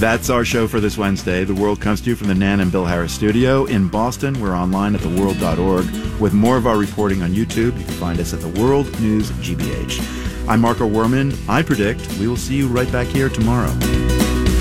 That's our show for this Wednesday. The World comes to you from the Nan and Bill Harris studio. In Boston, we're online at theworld.org with more of our reporting on YouTube. You can find us at the World News GBH. I'm Marco Werman. I predict we will see you right back here tomorrow.